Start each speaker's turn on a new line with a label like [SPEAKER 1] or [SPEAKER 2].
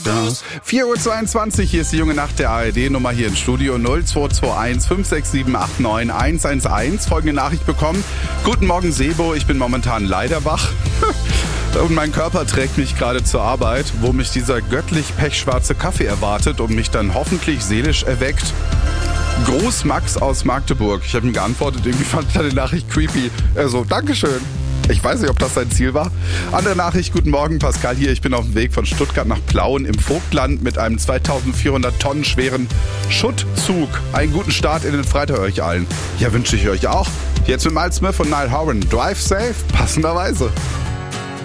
[SPEAKER 1] 4:22 Uhr, hier ist die junge Nacht der ARD-Nummer hier im Studio 0221 567 89 111. Folgende Nachricht bekommen. Guten Morgen Sebo, ich bin momentan leider wach. Und mein Körper trägt mich gerade zur Arbeit, wo mich dieser göttlich pechschwarze Kaffee erwartet und mich dann hoffentlich seelisch erweckt. Groß Max aus Magdeburg. Ich habe ihm geantwortet, irgendwie fand ich die Nachricht creepy. Also, Dankeschön. Ich weiß nicht, ob das sein Ziel war. Andere Nachricht, guten Morgen, Pascal hier. Ich bin auf dem Weg von Stuttgart nach Plauen im Vogtland mit einem 2400 Tonnen schweren Schuttzug. Einen guten Start in den Freitag euch allen. Ja, wünsche ich euch auch. Jetzt mit Miles Smith und Niall Horan. Drive safe, passenderweise.